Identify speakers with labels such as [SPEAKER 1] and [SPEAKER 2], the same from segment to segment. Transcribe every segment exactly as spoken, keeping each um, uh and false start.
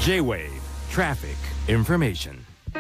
[SPEAKER 1] J-Wave Traffic Information。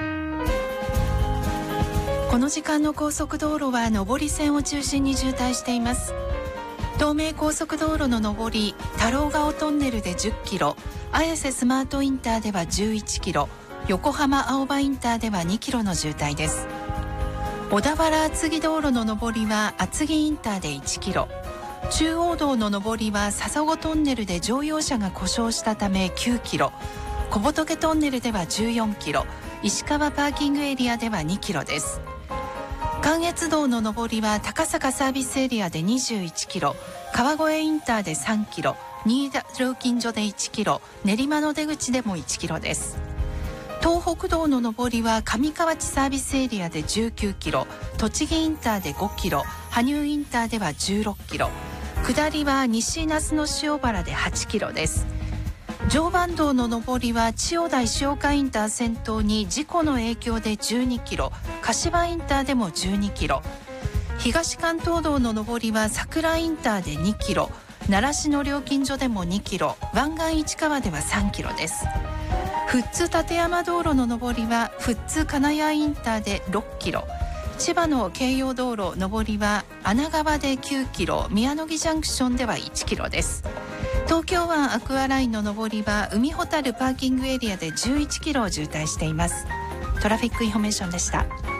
[SPEAKER 2] この時間の高速道路は上り線を中心に渋滞しています。東名高速道路の上り、太郎ヶ尾トンネルでじゅっキロ、綾瀬スマートインターではじゅういちキロ、横浜青葉インターではにキロの渋滞です。小田原厚木道路の上りは厚木インターでいちキロ、中央道の上りは笹子トンネルで乗用車が故障したためきゅうキロ、小仏トンネルではじゅうよんキロ、石川パーキングエリアではにキロです。関越道の上りは高坂サービスエリアでにじゅういちキロ、川越インターでさんキロ、新田料金所でいちキロ、練馬の出口でもいちキロです。東北道の上りは上河内サービスエリアでじゅうきゅうキロ、栃木インターでごキロ、羽生インターではじゅうろっキロ、下りは西那須野塩原ではちキロです。常磐道の上りは千代田石岡インター先頭に事故の影響でじゅうにキロ、柏インターでもじゅうにキロ、東関東道の上りは桜インターでにキロ、習志野料金所でもにキロ、湾岸市川ではさんキロです。富津立山道路の上りは富津金谷インターでろっキロ、千葉の京葉道路上りは穴川できゅうキロ、宮野木ジャンクションではいちキロです。東京湾アクアラインの上りは海ほたるパーキングエリアでじゅういちキロを渋滞しています。トラフィックインフォメーションでした。